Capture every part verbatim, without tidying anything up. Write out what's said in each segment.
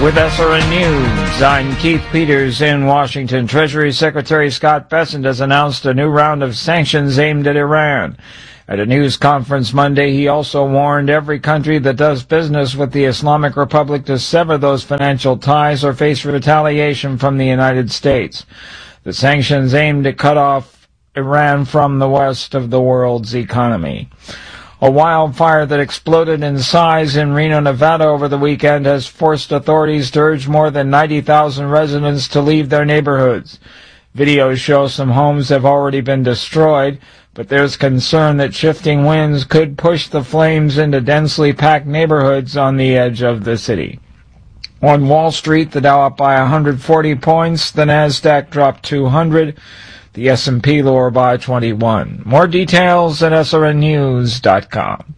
With S R N News, I'm Keith Peters in Washington. Treasury Secretary Scott Bessent has announced a new round of sanctions aimed at Iran. At a news conference Monday, he also warned every country that does business with the Islamic Republic to sever those financial ties or face retaliation from the United States. The sanctions aim to cut off Iran from the rest of the world's economy. A wildfire that exploded in size in Reno, Nevada over the weekend has forced authorities to urge more than ninety thousand residents to leave their neighborhoods. Videos show some homes have already been destroyed, but there's concern that shifting winds could push the flames into densely packed neighborhoods on the edge of the city. On Wall Street, the Dow up by one hundred forty points, the Nasdaq dropped two hundred, the S and P lower by twenty-one. More details at S R N news dot com.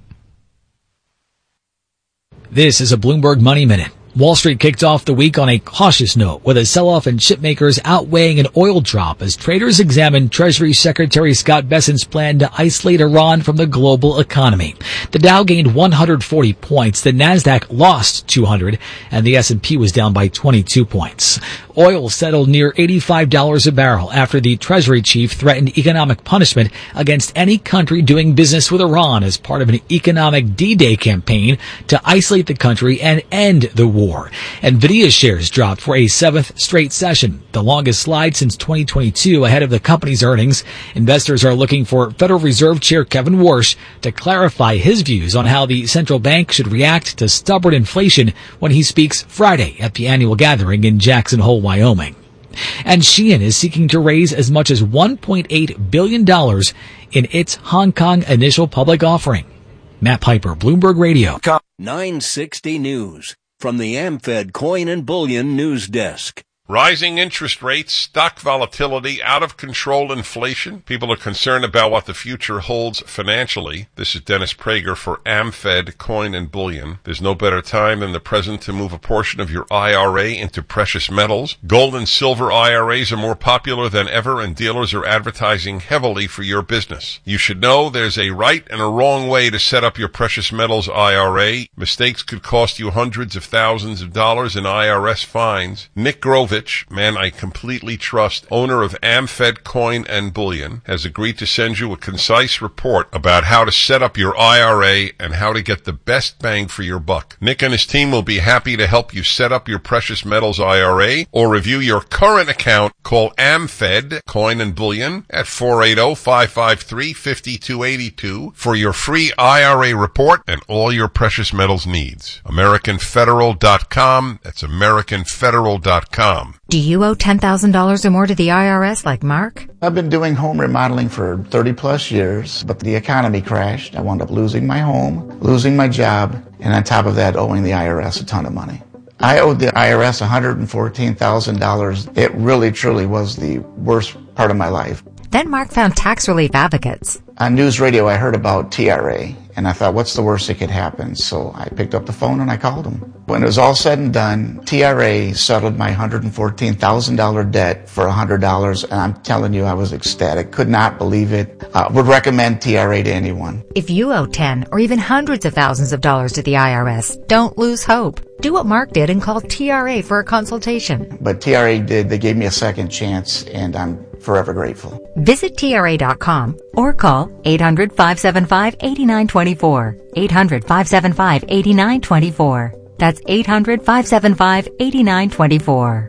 This is a Bloomberg Money Minute. Wall Street kicked off the week on a cautious note, with a sell-off in chip makers outweighing an oil drop as traders examined Treasury Secretary Scott Bessent's plan to isolate Iran from the global economy. The Dow gained one hundred forty points, the Nasdaq lost two hundred, and the S and P was down by twenty-two points. Oil settled near eighty-five dollars a barrel after the Treasury chief threatened economic punishment against any country doing business with Iran as part of an economic D-Day campaign to isolate the country and end the war. NVIDIA shares dropped for a seventh straight session, the longest slide since twenty twenty-two ahead of the company's earnings. Investors are looking for Federal Reserve Chair Kevin Warsh to clarify his views on how the central bank should react to stubborn inflation when he speaks Friday at the annual gathering in Jackson Hole, Wyoming. And Shein is seeking to raise as much as one point eight billion dollars in its Hong Kong initial public offering. Matt Piper, Bloomberg Radio. nine sixty News. From the AmFed Coin and Bullion News Desk. Rising interest rates, stock volatility, out-of-control inflation. People are concerned about what the future holds financially. This is Dennis Prager for AmFed Coin and Bullion. There's no better time than the present to move a portion of your I R A into precious metals. Gold and silver I R As are more popular than ever, and dealers are advertising heavily for your business. You should know there's a right and a wrong way to set up your precious metals I R A. Mistakes could cost you hundreds of thousands of dollars in I R S fines. Nick Grovich, man I completely trust, owner of AmFed Coin and Bullion, has agreed to send you a concise report about how to set up your I R A and how to get the best bang for your buck. Nick and his team will be happy to help you set up your precious metals I R A or review your current account. Call AmFed Coin and Bullion at four eight zero, five five three, five two eight two for your free I R A report and all your precious metals needs. American Federal dot com. That's American Federal dot com. Do you owe ten thousand dollars or more to the I R S like Mark? I've been doing home remodeling for thirty plus years, but the economy crashed. I wound up losing my home, losing my job, and on top of that, owing the I R S a ton of money. I owed the I R S one hundred fourteen thousand dollars. It really, truly was the worst part of my life. Then Mark found Tax Relief Advocates. On news radio, I heard about T R A, and I thought, what's the worst that could happen? So I picked up the phone and I called them. When it was all said and done, T R A settled my one hundred fourteen thousand dollars debt for one hundred dollars, and I'm telling you, I was ecstatic. Could not believe it. Uh, would recommend T R A to anyone. If you owe ten or even hundreds of thousands of dollars to the I R S, don't lose hope. Do what Mark did and call T R A for a consultation. But T R A did. They gave me a second chance, and I'm forever grateful. Visit T R A dot com or call eight hundred, five seven five, eight nine two four. eight hundred, five seven five, eight nine two four. That's eight hundred, five seven five, eight nine two four.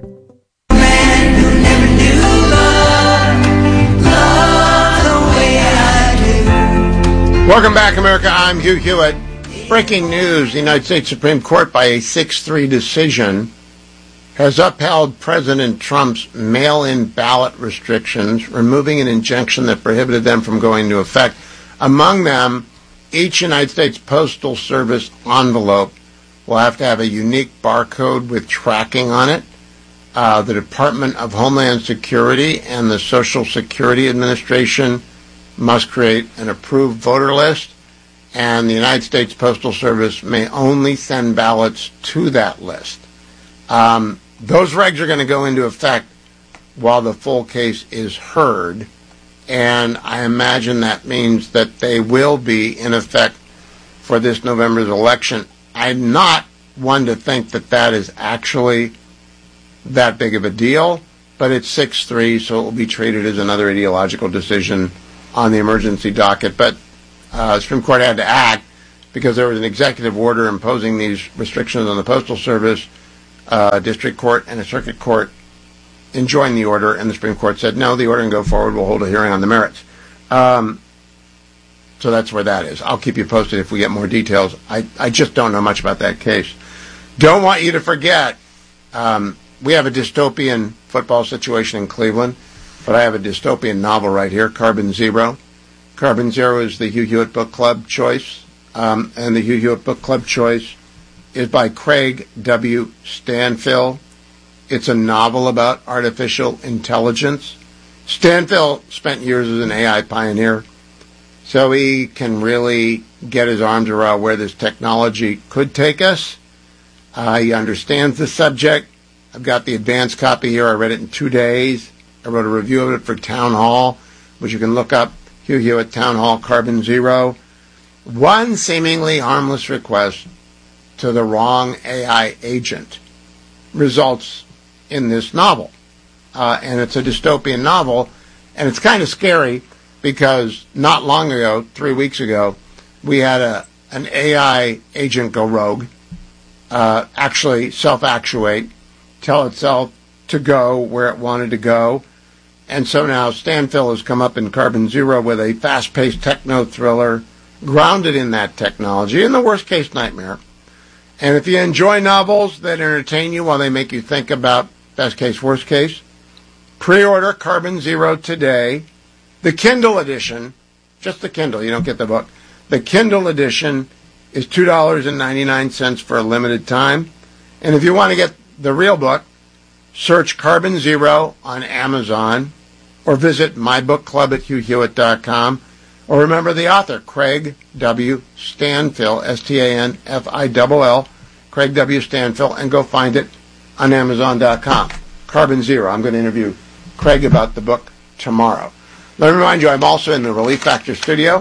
Man who never knew love, love the way I do. Welcome back, America. I'm Hugh Hewitt. Breaking news. The United States Supreme Court, by a six three decision, has upheld President Trump's mail-in ballot restrictions, removing an injunction that prohibited them from going into effect. Among them, each United States Postal Service envelope will have to have a unique barcode with tracking on it. Uh, the Department of Homeland Security and the Social Security Administration must create an approved voter list, and the United States Postal Service may only send ballots to that list. Um, those regs are going to go into effect while the full case is heard, and I imagine that means that they will be in effect for this November's election. I'm not one to think that that is actually that big of a deal, but it's six three, so it will be treated as another ideological decision on the emergency docket. But uh, the Supreme Court had to act because there was an executive order imposing these restrictions on the Postal Service. Uh, district court and a circuit court enjoined the order, and the Supreme Court said, no, the order can go forward. We'll hold a hearing on the merits. Um, so that's where that is. I'll keep you posted if we get more details. I, I just don't know much about that case. Don't want you to forget, um, we have a dystopian football situation in Cleveland, but I have a dystopian novel right here, Carbon Zero. Carbon Zero is the Hugh Hewitt Book Club choice, um, and the Hugh Hewitt Book Club choice is by Craig W. Stanfill. It's a novel about artificial intelligence. Stanfill spent years as an A I pioneer, so he can really get his arms around where this technology could take us. Uh, he understands the subject. I've got the advanced copy here. I read it in two days. I wrote a review of it for Town Hall, which you can look up, Hugh Hewitt Town Hall, Carbon Zero. One seemingly harmless request to the wrong A I agent results in this novel. Uh, and it's a dystopian novel, and it's kind of scary because not long ago, three weeks ago, we had a an A I agent go rogue, uh, actually self-actuate, tell itself to go where it wanted to go. And so now Stanfill has come up in Carbon Zero with a fast-paced techno thriller grounded in that technology, in the worst-case nightmare. And if you enjoy novels that entertain you while they make you think about best case, worst case, pre-order Carbon Zero today. The Kindle edition, just the Kindle, you don't get the book. The Kindle edition is two dollars and ninety-nine cents for a limited time. And if you want to get the real book, search Carbon Zero on Amazon or visit my book club at hugh hewitt dot com. Or remember the author, Craig W. Stanfill, S T A N F I L L, Craig W. Stanfill, and go find it on amazon dot com. Carbon Zero. I'm going to interview Craig about the book tomorrow. Let me remind you, I'm also in the Relief Factor studio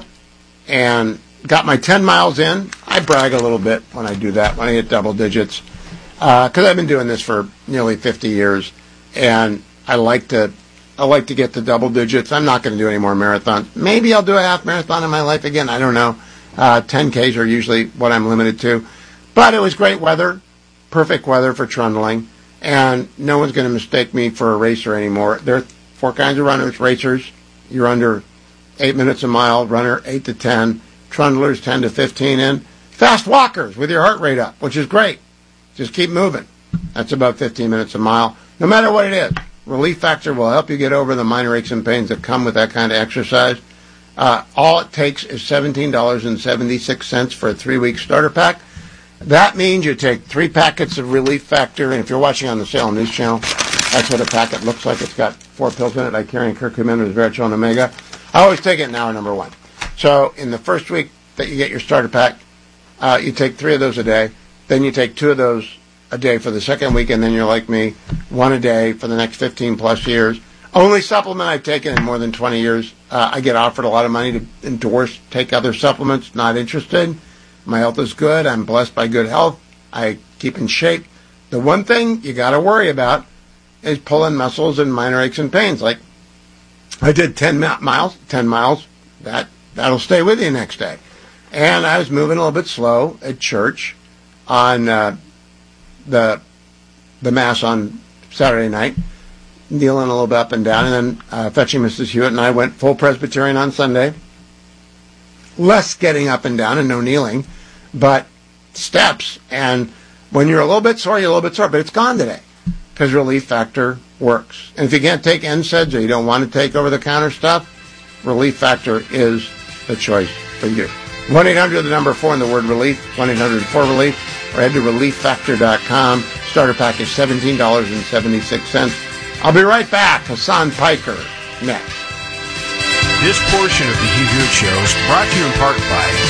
and got my ten miles in. I brag a little bit when I do that, when I hit double digits, because uh, I've been doing this for nearly fifty years, and I like to I like to get to double digits. I'm not going to do any more marathons. Maybe I'll do a half marathon in my life again. I don't know. Uh, ten Ks are usually what I'm limited to. But it was great weather, perfect weather for trundling, and no one's going to mistake me for a racer anymore. There are four kinds of runners. Racers, you're under eight minutes a mile. Runner, eight to ten. Trundlers, ten to fifteen. And fast walkers with your heart rate up, which is great. Just keep moving. That's about fifteen minutes a mile, no matter what it is. Relief Factor will help you get over the minor aches and pains that come with that kind of exercise. Uh, all it takes is seventeen dollars and seventy-six cents for a three-week starter pack. That means you take three packets of Relief Factor, and if you're watching on the Salem News Channel, that's what a packet looks like. It's got four pills in it. I carry curcumin, resveratrol, and omega. I always take it in hour number one. So in the first week that you get your starter pack, uh, you take three of those a day. Then you take two of those a day for the second week, and then you're like me, one a day for the next fifteen plus years. Only supplement I've taken in more than twenty years. Uh, I get offered a lot of money to endorse, take other supplements. Not interested. My health is good. I'm blessed by good health. I keep in shape. The one thing you got to worry about is pulling muscles and minor aches and pains. Like I did ten miles, ten miles. That that'll stay with you next day. And I was moving a little bit slow at church on uh, the the mass on Saturday night, kneeling a little bit up and down, and then uh, fetching Missus Hewitt, and I went full Presbyterian on Sunday. Less getting up and down and no kneeling, but steps. And when you're a little bit sore, you're a little bit sore, but it's gone today because Relief Factor works. And if you can't take N SAIDs or you don't want to take over-the-counter stuff, Relief Factor is the choice for you. one eight hundred, the number four, and the word relief, one eight hundred four relief, or head to relief factor dot com. Starter pack is seventeen dollars and seventy-six cents. I'll be right back. Hassan Piker next. This portion of the Hugh Hewitt Show is brought to you in part by